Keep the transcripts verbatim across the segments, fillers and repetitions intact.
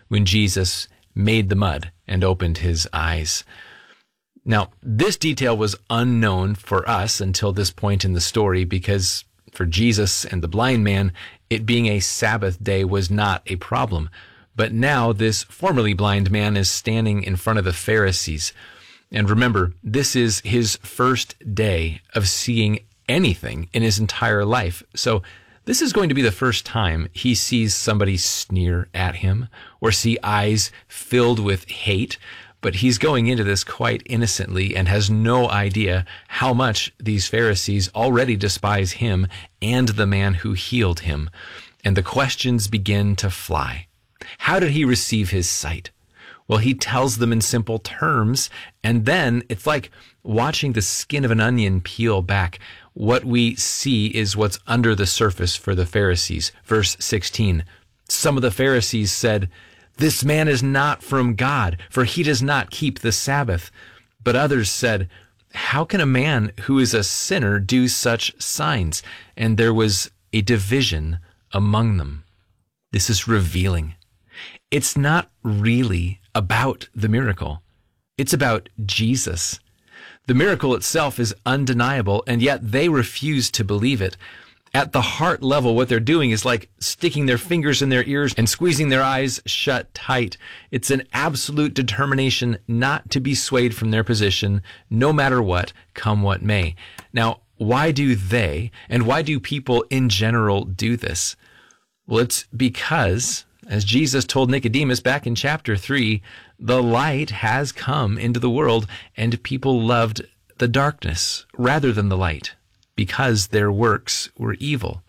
when Jesus made the mud and opened his eyes. Now, this detail was unknown for us until this point in the story, because for Jesus and the blind man, it being a Sabbath day was not a problem. But now this formerly blind man is standing in front of the Pharisees. And remember, this is his first day of seeing anything in his entire life. So this is going to be the first time he sees somebody sneer at him or see eyes filled with hate. But he's going into this quite innocently and has no idea how much these Pharisees already despise him and the man who healed him. And the questions begin to fly. How did he receive his sight? Well, he tells them in simple terms, and then it's like watching the skin of an onion peel back. What we see is what's under the surface for the Pharisees. Verse sixteen, some of the Pharisees said, "This man is not from God, for he does not keep the Sabbath." But others said, "How can a man who is a sinner do such signs?" And there was a division among them. This is revealing. It's not really about the miracle. It's about Jesus. The miracle itself is undeniable, and yet they refuse to believe it. At the heart level, what they're doing is like sticking their fingers in their ears and squeezing their eyes shut tight. It's an absolute determination not to be swayed from their position, no matter what, come what may. Now, why do they, and why do people in general do this? Well, it's because, as Jesus told Nicodemus back in chapter three, the light has come into the world, and people loved the darkness rather than the light, because their works were evil.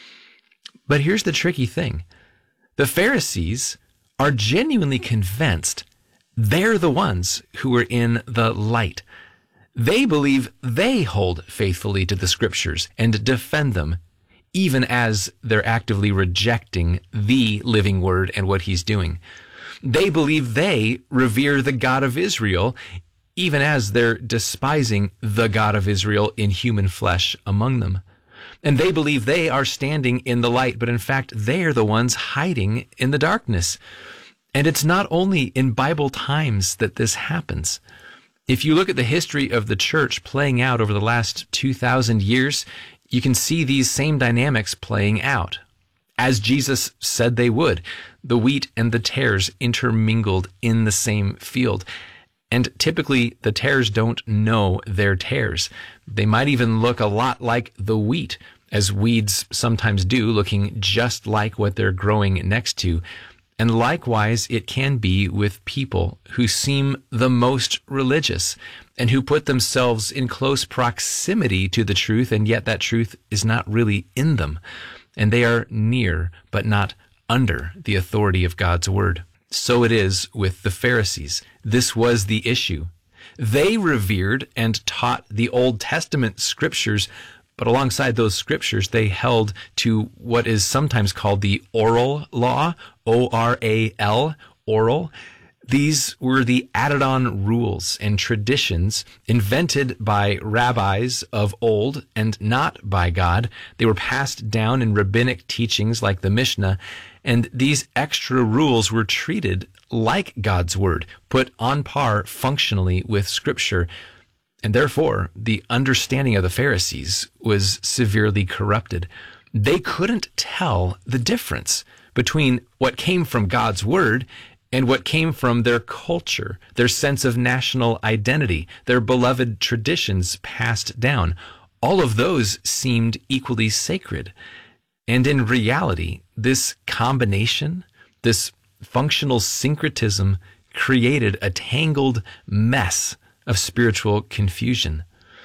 But here's the tricky thing. The Pharisees are genuinely convinced they're the ones who are in the light. They believe they hold faithfully to the scriptures and defend them, even as they're actively rejecting the living word and what he's doing. They believe they revere the God of Israel, even as they're despising the God of Israel in human flesh among them. And they believe they are standing in the light, but in fact, they're the ones hiding in the darkness. And it's not only in Bible times that this happens. If you look at the history of the church playing out over the last two thousand years, you can see these same dynamics playing out. As Jesus said they would, the wheat and the tares intermingled in the same field. And typically, the tares don't know they're tares. They might even look a lot like the wheat, as weeds sometimes do, looking just like what they're growing next to. And likewise, it can be with people who seem the most religious and who put themselves in close proximity to the truth, and yet that truth is not really in them. And they are near, but not under the authority of God's word. So it is with the Pharisees. This was the issue. They revered and taught the Old Testament scriptures, but alongside those scriptures, they held to what is sometimes called the oral law, O R A L, oral. These were the added-on rules and traditions invented by rabbis of old and not by God. They were passed down in rabbinic teachings like the Mishnah, and these extra rules were treated like God's word, put on par functionally with Scripture. And therefore, the understanding of the Pharisees was severely corrupted. They couldn't tell the difference between what came from God's word and what came from their culture, their sense of national identity, their beloved traditions passed down. All of those seemed equally sacred. And in reality, this combination, this functional syncretism, created a tangled mess of spiritual confusion.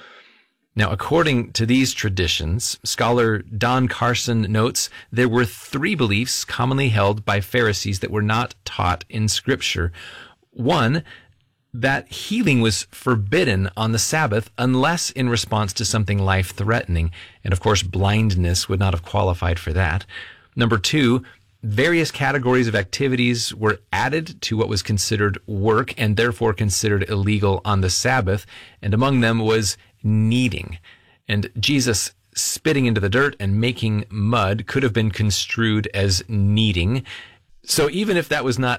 Now, according to these traditions, scholar Don Carson notes there were three beliefs commonly held by Pharisees that were not taught in Scripture. One, that healing was forbidden on the Sabbath unless in response to something life-threatening. And of course, blindness would not have qualified for that. Number two, various categories of activities were added to what was considered work and therefore considered illegal on the Sabbath. And among them was kneading. And Jesus spitting into the dirt and making mud could have been construed as kneading. So even if that was not